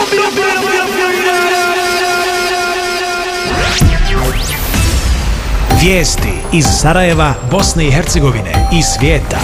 Vijesti iz Sarajeva, Bosne i Hercegovine i svijeta.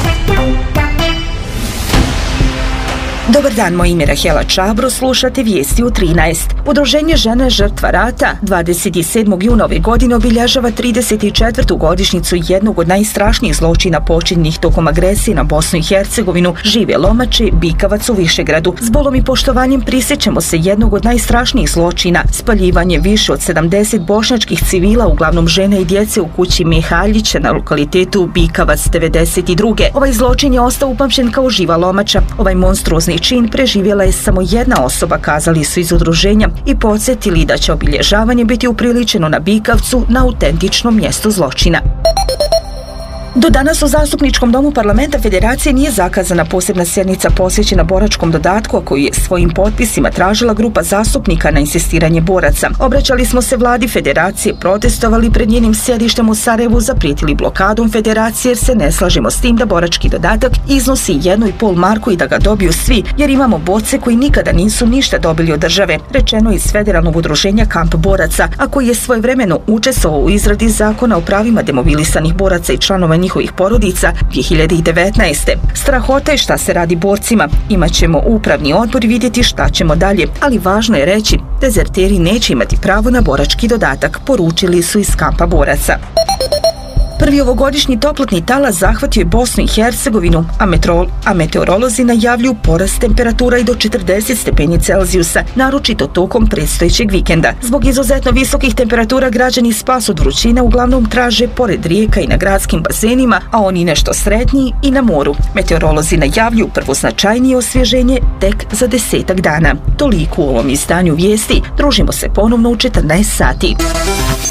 Dobar dan, moje ime je Rahela Čabro, slušate vijesti u 13. Udruženje žene žrtva rata 27. juna ove godine obilježava 34. godišnjicu jednog od najstrašnijih zločina počinjenih tokom agresije na Bosnu i Hercegovinu, Žive Lomače, Bikavac u Višegradu. S bolom i poštovanjem prisjećamo se jednog od najstrašnijih zločina, spaljivanje više od 70 bošnjačkih civila, uglavnom žene i djece, u kući Mihaljića na lokalitetu Bikavac 92. Ovaj zločin je ostao upamćen kao živa lomača. Ovaj monstruozni čin preživjela je samo jedna osoba, kazali su iz udruženja i podsjetili da će obilježavanje biti upriličeno na Bikavcu, na autentičnom mjestu zločina. Do danas u Zastupničkom domu Parlamenta Federacije nije zakazana posebna sjednica posvećena boračkom dodatku, a koju je svojim potpisima tražila grupa zastupnika na insistiranje boraca. Obraćali smo se vladi Federacije, protestovali pred njenim sjedištem u Sarajevu, zaprijetili blokadom Federacije jer se ne slažemo s tim da borački dodatak iznosi 1,5 marku i da ga dobiju svi, jer imamo borce koji nikada nisu ništa dobili od države, rečeno iz Federalnog udruženja Kamp boraca, a koji je svojevremeno učestvovao u izradi zakona o pravima demobilisanih boraca i članova njihovih porodica 2019. Strahota je šta se radi borcima. Imaćemo upravni odbor i vidjeti šta ćemo dalje, ali važno je reći, dezerteri neće imati pravo na borački dodatak, poručili su iz Kampa boraca. Prvi ovogodišnji toplotni talas zahvatio je Bosnu i Hercegovinu, a meteorolozi najavljuju porast temperatura i do 40 stepeni Celzijusa, naročito tokom predstojećeg vikenda. Zbog izuzetno visokih temperatura građani spas od vrućine uglavnom traže pored rijeka i na gradskim bazenima, a oni nešto sretniji i na moru. Meteorolozi najavljuju prvo značajnije osvježenje tek za 10 dana. Toliko u ovom izdanju vijesti. Družimo se ponovno u 14 sati.